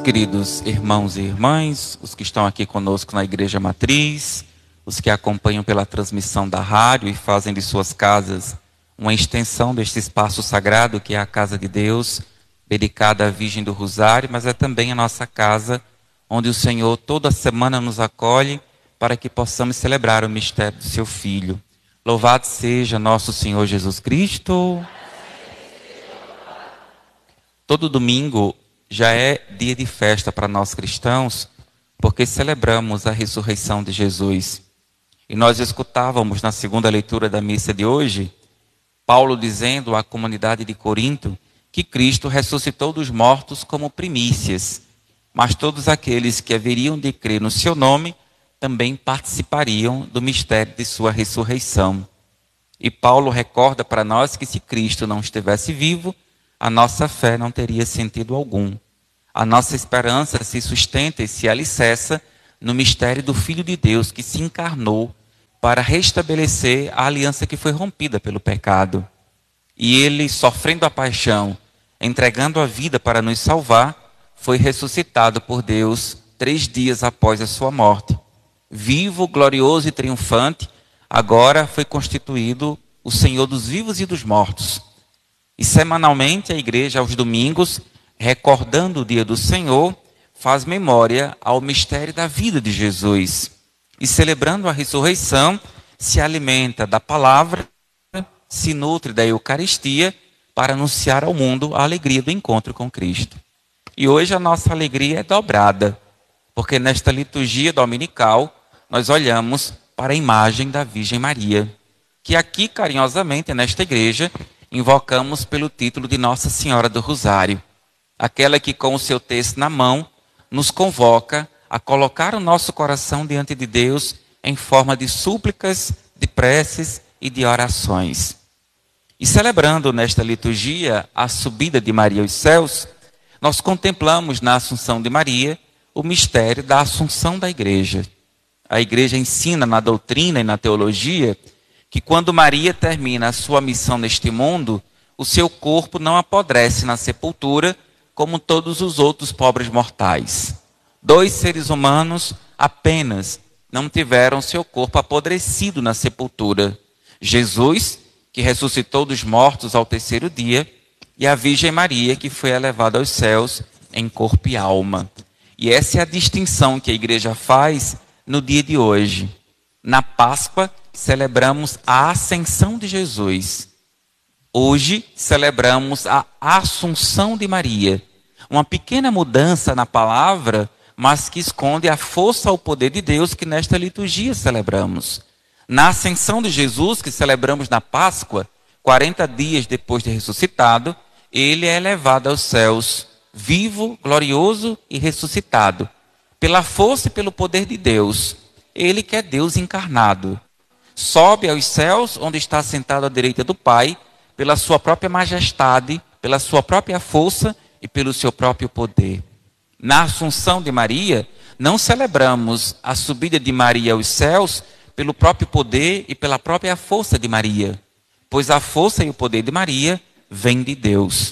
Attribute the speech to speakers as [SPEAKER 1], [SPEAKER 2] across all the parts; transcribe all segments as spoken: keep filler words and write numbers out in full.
[SPEAKER 1] queridos irmãos e irmãs, os que estão aqui conosco na Igreja Matriz, os que acompanham pela transmissão da rádio e fazem de suas casas uma extensão deste espaço sagrado que é a Casa de Deus, dedicada à Virgem do Rosário, mas é também a nossa casa, onde o Senhor toda semana nos acolhe para que possamos celebrar o mistério do seu Filho. Louvado seja nosso Senhor Jesus Cristo. Todo domingo já é dia de festa para nós cristãos, porque celebramos a ressurreição de Jesus. E nós escutávamos na segunda leitura da missa de hoje, Paulo dizendo à comunidade de Corinto que Cristo ressuscitou dos mortos como primícias, mas todos aqueles que haveriam de crer no seu nome também participariam do mistério de sua ressurreição. E Paulo recorda para nós que se Cristo não estivesse vivo, a nossa fé não teria sentido algum. A nossa esperança se sustenta e se alicerça no mistério do Filho de Deus que se encarnou para restabelecer a aliança que foi rompida pelo pecado. E ele, sofrendo a paixão, entregando a vida para nos salvar, foi ressuscitado por Deus três dias após a sua morte. Vivo, glorioso e triunfante, agora foi constituído o Senhor dos vivos e dos mortos. E semanalmente a igreja, aos domingos, recordando o dia do Senhor, faz memória ao mistério da vida de Jesus. E celebrando a ressurreição, se alimenta da palavra, se nutre da Eucaristia, para anunciar ao mundo a alegria do encontro com Cristo. E hoje a nossa alegria é dobrada, porque nesta liturgia dominical, nós olhamos para a imagem da Virgem Maria, que aqui carinhosamente nesta igreja, invocamos pelo título de Nossa Senhora do Rosário, aquela que com o seu texto na mão nos convoca a colocar o nosso coração diante de Deus em forma de súplicas, de preces e de orações. E celebrando nesta liturgia a subida de Maria aos céus, nós contemplamos na Assunção de Maria o mistério da Assunção da Igreja. A Igreja ensina na doutrina e na teologia que quando Maria termina a sua missão neste mundo, o seu corpo não apodrece na sepultura como todos os outros pobres mortais. Dois seres humanos apenas não tiveram seu corpo apodrecido na sepultura. Jesus, que ressuscitou dos mortos ao terceiro dia, e a Virgem Maria, que foi elevada aos céus em corpo e alma. E essa é a distinção que a igreja faz no dia de hoje. Na Páscoa, celebramos a ascensão de Jesus. Hoje, celebramos a Assunção de Maria. Uma pequena mudança na palavra, mas que esconde a força ao poder de Deus que nesta liturgia celebramos. Na ascensão de Jesus, que celebramos na Páscoa, quarenta dias depois de ressuscitado, ele é elevado aos céus, vivo, glorioso e ressuscitado. Pela força e pelo poder de Deus, ele que é Deus encarnado. Sobe aos céus, onde está sentado à direita do Pai, pela sua própria majestade, pela sua própria força e pelo seu próprio poder. Na Assunção de Maria, não celebramos a subida de Maria aos céus pelo próprio poder e pela própria força de Maria, pois a força e o poder de Maria vêm de Deus.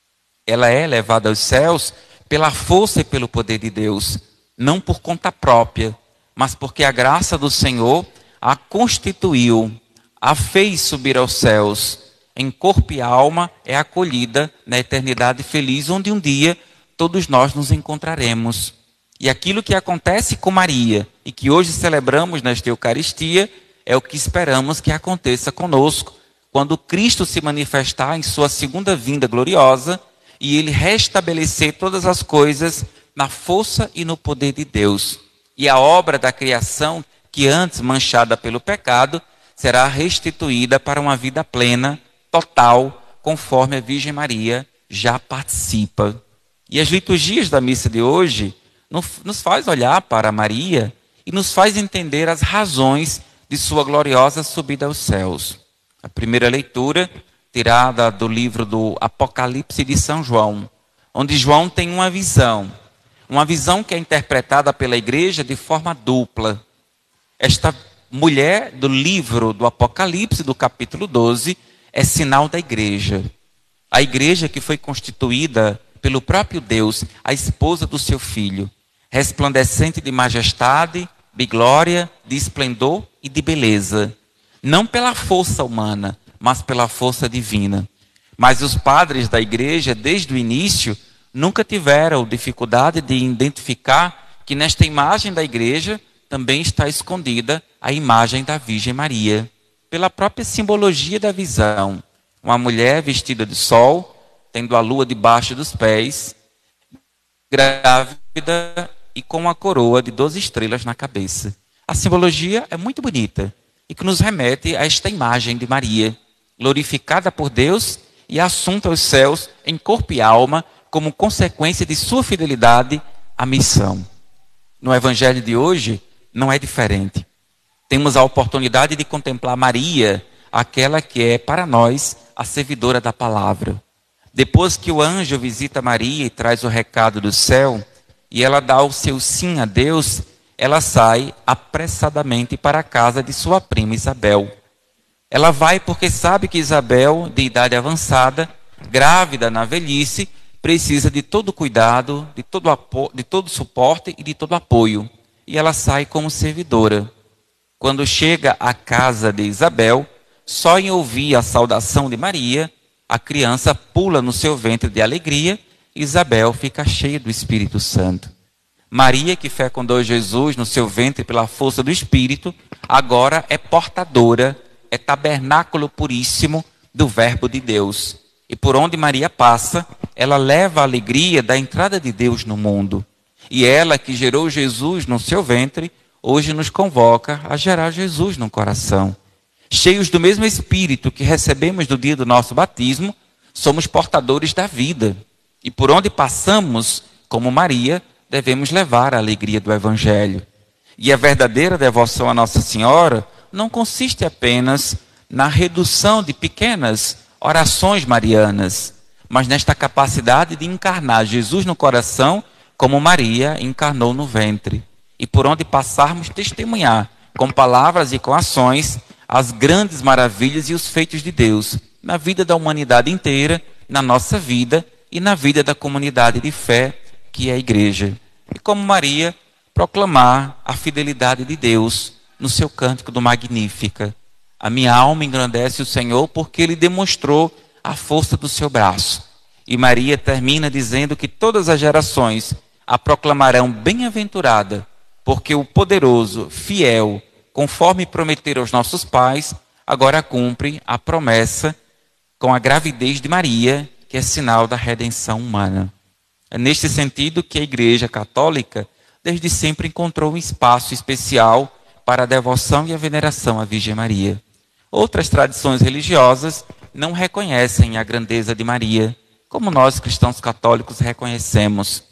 [SPEAKER 1] Ela é elevada aos céus pela força e pelo poder de Deus, não por conta própria, mas porque a graça do Senhor a constituiu, a fez subir aos céus, em corpo e alma é acolhida na eternidade feliz, onde um dia todos nós nos encontraremos. E aquilo que acontece com Maria, e que hoje celebramos nesta Eucaristia, é o que esperamos que aconteça conosco, quando Cristo se manifestar em sua segunda vinda gloriosa, e ele restabelecer todas as coisas na força e no poder de Deus. E a obra da criação, que antes manchada pelo pecado, será restituída para uma vida plena, total, conforme a Virgem Maria já participa. E as liturgias da missa de hoje nos faz olhar para Maria e nos faz entender as razões de sua gloriosa subida aos céus. A primeira leitura, tirada do livro do Apocalipse de São João, onde João tem uma visão, uma visão que é interpretada pela igreja de forma dupla. Esta mulher do livro do Apocalipse, do capítulo doze, é sinal da igreja. A igreja que foi constituída pelo próprio Deus, a esposa do seu filho, resplandecente de majestade, de glória, de esplendor e de beleza, não pela força humana, mas pela força divina. Mas os padres da igreja, desde o início, nunca tiveram dificuldade de identificar que nesta imagem da igreja também está escondida a imagem da Virgem Maria, pela própria simbologia da visão. Uma mulher vestida de sol, tendo a lua debaixo dos pés, grávida e com uma coroa de doze estrelas na cabeça. A simbologia é muito bonita e que nos remete a esta imagem de Maria, glorificada por Deus e assunta aos céus em corpo e alma, como consequência de sua fidelidade à missão. No Evangelho de hoje, não é diferente. Temos a oportunidade de contemplar Maria, aquela que é, para nós, a servidora da palavra. Depois que o anjo visita Maria e traz o recado do céu, e ela dá o seu sim a Deus, ela sai apressadamente para a casa de sua prima Isabel. Ela vai porque sabe que Isabel, de idade avançada, grávida na velhice, precisa de todo cuidado, de todo, apo- de todo suporte e de todo apoio. E ela sai como servidora. Quando chega à casa de Isabel, só em ouvir a saudação de Maria, a criança pula no seu ventre de alegria, e Isabel fica cheia do Espírito Santo. Maria, que fecundou Jesus no seu ventre pela força do Espírito, agora é portadora, é tabernáculo puríssimo do Verbo de Deus. E por onde Maria passa, ela leva a alegria da entrada de Deus no mundo. E ela, que gerou Jesus no seu ventre, hoje nos convoca a gerar Jesus no coração. Cheios do mesmo Espírito que recebemos no dia do nosso batismo, somos portadores da vida. E por onde passamos, como Maria, devemos levar a alegria do Evangelho. E a verdadeira devoção a Nossa Senhora não consiste apenas na redução de pequenas orações marianas, mas nesta capacidade de encarnar Jesus no coração, como Maria encarnou no ventre. E por onde passarmos, testemunhar, com palavras e com ações, as grandes maravilhas e os feitos de Deus, na vida da humanidade inteira, na nossa vida e na vida da comunidade de fé, que é a igreja. E como Maria, proclamar a fidelidade de Deus no seu cântico do Magnífica. A minha alma engrandece o Senhor porque Ele demonstrou a força do seu braço. E Maria termina dizendo que todas as gerações a proclamarão bem-aventurada, porque o poderoso, fiel, conforme prometeram aos nossos pais, agora cumpre a promessa com a gravidez de Maria, que é sinal da redenção humana. É neste sentido que a Igreja Católica, desde sempre, encontrou um espaço especial para a devoção e a veneração à Virgem Maria. Outras tradições religiosas não reconhecem a grandeza de Maria, como nós cristãos católicos reconhecemos.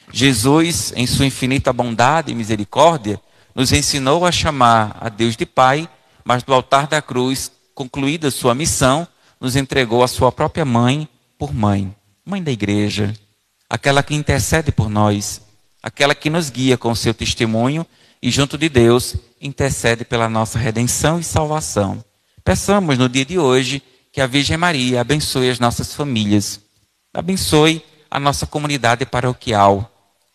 [SPEAKER 1] Jesus, em sua infinita bondade e misericórdia, nos ensinou a chamar a Deus de Pai, mas do altar da cruz, concluída sua missão, nos entregou a sua própria mãe por mãe, mãe da igreja, aquela que intercede por nós, aquela que nos guia com o seu testemunho e junto de Deus intercede pela nossa redenção e salvação. Peçamos no dia de hoje que a Virgem Maria abençoe as nossas famílias, abençoe a nossa comunidade paroquial.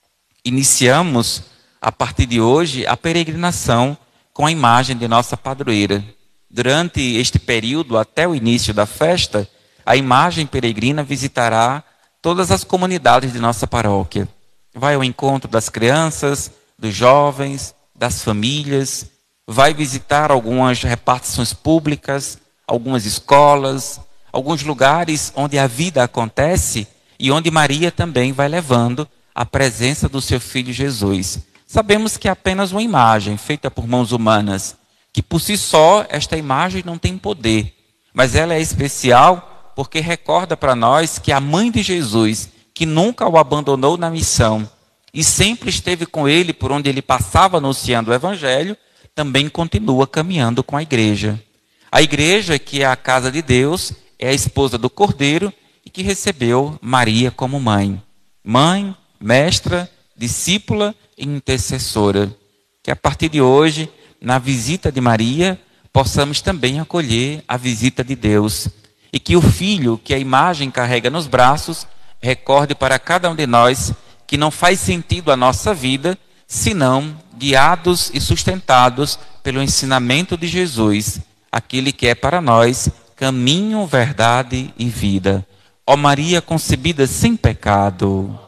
[SPEAKER 1] Iniciamos, a partir de hoje, a peregrinação com a imagem de nossa padroeira. Durante este período, até o início da festa, a imagem peregrina visitará todas as comunidades de nossa paróquia. Vai ao encontro das crianças, dos jovens, das famílias, vai visitar algumas repartições públicas, algumas escolas, alguns lugares onde a vida acontece e onde Maria também vai levando a presença do seu Filho Jesus. Sabemos que é apenas uma imagem feita por mãos humanas, que por si só esta imagem não tem poder, mas ela é especial porque recorda para nós que a mãe de Jesus, que nunca o abandonou na missão e sempre esteve com ele por onde ele passava anunciando o Evangelho, também continua caminhando com a igreja. A igreja, que é a casa de Deus, é a esposa do Cordeiro e que recebeu Maria como mãe. Mãe, mestra, discípula e intercessora. Que a partir de hoje, na visita de Maria, possamos também acolher a visita de Deus. E que o Filho, que a imagem carrega nos braços, recorde para cada um de nós que não faz sentido a nossa vida, senão guiados e sustentados pelo ensinamento de Jesus, aquele que é para nós caminho, verdade e vida. Ó Maria concebida sem pecado.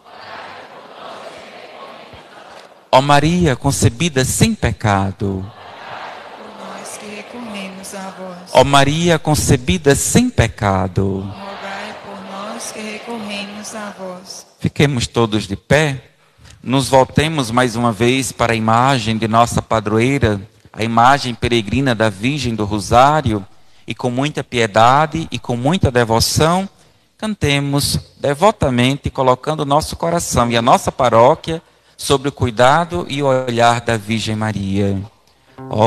[SPEAKER 1] Ó Maria concebida sem pecado.
[SPEAKER 2] Por nós que recorremos a vós.
[SPEAKER 1] Ó Maria concebida sem pecado.
[SPEAKER 2] Rogai por nós que recorremos a vós.
[SPEAKER 1] Fiquemos todos de pé. Nos voltemos mais uma vez para a imagem de nossa padroeira, a imagem peregrina da Virgem do Rosário, e com muita piedade e com muita devoção, cantemos devotamente, colocando o nosso coração e a nossa paróquia sobre o cuidado e o olhar da Virgem Maria. Ó